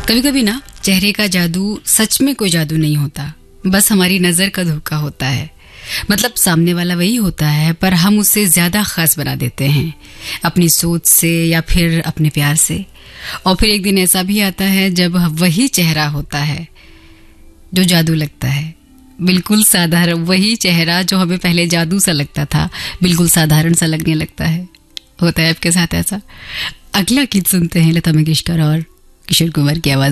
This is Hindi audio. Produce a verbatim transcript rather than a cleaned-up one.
कभी कभी ना चेहरे का जादू सच में कोई जादू नहीं होता, बस हमारी नजर का धोखा होता है। मतलब सामने वाला वही होता है पर हम उससे ज्यादा खास बना देते हैं अपनी सोच से या फिर अपने प्यार से। और फिर एक दिन ऐसा भी आता है जब वही चेहरा होता है जो जादू लगता है। बिल्कुल साधारण वही चेहरा जो हमें पहले जादू सा लगता था, बिल्कुल साधारण सा लगने लगता है। होता है आपके साथ ऐसा? अगला गीत सुनते हैं लता मंगेशकर और किशोर कुमार की आवाज